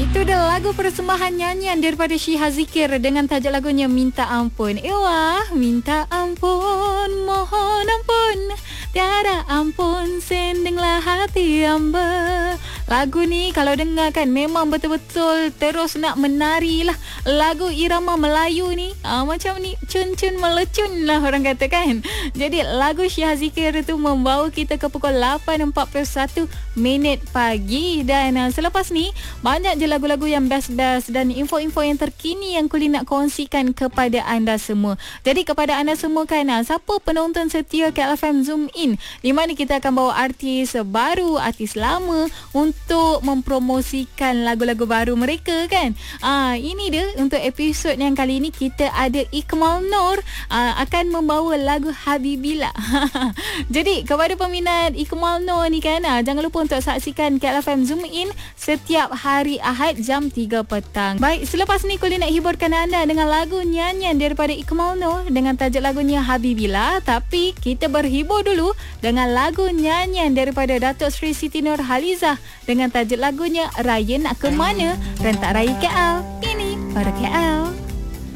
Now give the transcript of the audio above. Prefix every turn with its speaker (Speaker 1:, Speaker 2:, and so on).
Speaker 1: Itu dah lagu persembahan nyanyian daripada Syiha Zikir dengan tajuk lagunya Minta Ampun. Ewa, minta ampun, mohon ampun, tiada ampun, sendinglah hati hamba. Lagu ni kalau dengar kan memang betul-betul terus nak menari lah. Lagu irama Melayu ni macam ni cun-cun melecun lah orang kata kan. Jadi lagu Syiha Zikir tu membawa kita ke pukul 8.41 minit pagi. Dan selepas ni banyak je lagu-lagu yang best-best dan info-info yang terkini yang Kuli nak kongsikan kepada anda semua. Jadi kepada anda semua kan, siapa penonton setia KLFM Zoom In, di mana kita akan bawa artis baru, artis lama untuk mempromosikan lagu-lagu baru mereka kan. Ini dia untuk episod yang kali ini kita ada Ikmal Noor akan membawa lagu Habibillah. Jadi kepada peminat Ikmal Noor ni kan, jangan lupa untuk saksikan KLFM Zoom In setiap hari Ahad jam 3 petang. Baik, selepas ni Kuli nak hiburkan anda dengan lagu nyanyian daripada Ikmal Noor dengan tajuk lagunya Habibillah. Tapi kita berhibur dulu dengan lagu nyanyian daripada Datuk Seri Siti Nurhalizah dengan tajuk lagunya Raya Nak Ke Mana, rentak Raya KL. Ini pada KL.